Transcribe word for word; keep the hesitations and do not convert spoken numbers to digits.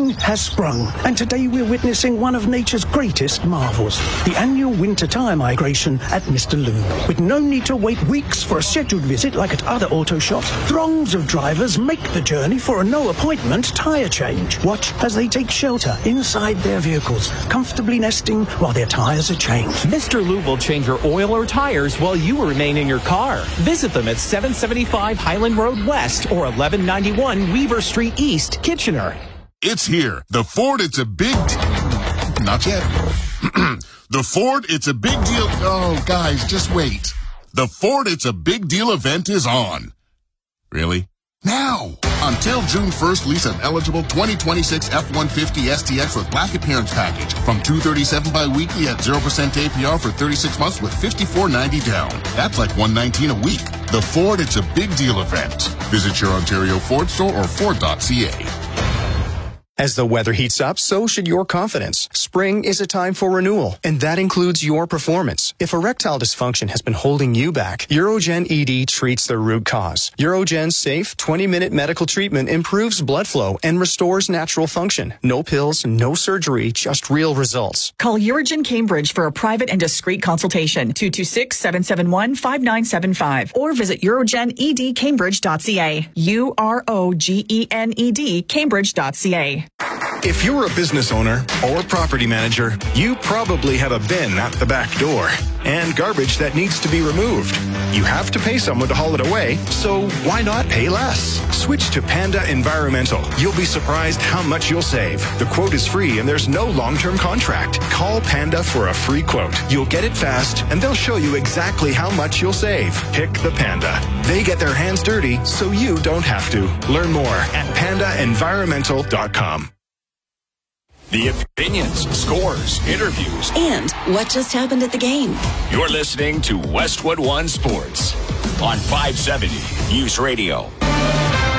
Spring has sprung, and today we're witnessing one of nature's greatest marvels, the annual winter tyre migration at Mister Lube. With no need to wait weeks for a scheduled visit like at other auto shops, throngs of drivers make the journey for a no-appointment tyre change. Watch as they take shelter inside their vehicles, comfortably nesting while their tyres are changed. Mister Lube will change your oil or tires while you remain in your car. Visit them at seven seventy-five Highland Road West or eleven ninety-one Weaver Street East, Kitchener. It's here. The Ford, it's a big... D- Not yet. The Ford, it's a big deal... Oh, guys, just wait. The Ford, it's a big deal event is on. Really? Now! Until June first, lease an eligible twenty twenty-six F one fifty S T X with black appearance package from two hundred thirty-seven dollars bi-weekly at zero percent A P R for thirty-six months with fifty-four ninety down. That's like one hundred nineteen dollars a week. The Ford, it's a big deal event. Visit your Ontario Ford store or Ford dot C A. As the weather heats up, so should your confidence. Spring is a time for renewal, and that includes your performance. If erectile dysfunction has been holding you back, Urogen E D treats the root cause. Urogen's safe twenty-minute medical treatment improves blood flow and restores natural function. No pills, no surgery, just real results. Call Urogen Cambridge for a private and discreet consultation, two two six, seven seven one, five nine seven five, or visit urogen e d cambridge dot c a. U R O G E N E D Cambridge dot c a. If you're a business owner or property manager, you probably have a bin at the back door and garbage that needs to be removed. You have to pay someone to haul it away, so why not pay less? Switch to Panda Environmental. You'll be surprised how much you'll save. The quote is free and there's no long-term contract. Call Panda for a free quote. You'll get it fast and they'll show you exactly how much you'll save. Pick the Panda. They get their hands dirty so you don't have to. Learn more at panda environmental dot com. The opinions, scores, interviews, and what just happened at the game. You're listening to Westwood One Sports on five seventy News Radio.